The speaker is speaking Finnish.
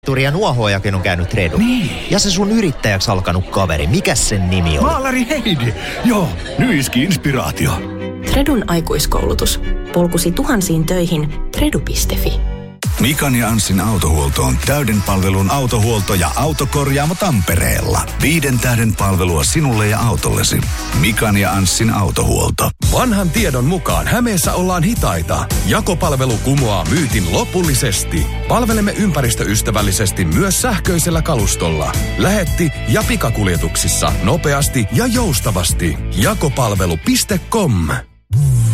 Ja nuohoojakin on käynyt Tredu. Niin. Ja se sun yrittäjäksi alkanut kaveri, mikäs sen nimi on? Maalari Heidi. Joo, nyt iski inspiraatio. Tredun aikuiskoulutus. Polkusi tuhansiin töihin. Tredu.fi. Mikan ja Anssin autohuolto on täyden palvelun autohuolto ja autokorjaamo Tampereella. 5 tähden palvelua sinulle ja autollesi. Mikan ja Anssin autohuolto. Vanhan tiedon mukaan Hämeessä ollaan hitaita. Jakopalvelu kumoaa myytin lopullisesti. Palvelemme ympäristöystävällisesti myös sähköisellä kalustolla. Lähetti- ja pikakuljetuksissa nopeasti ja joustavasti. Jakopalvelu.com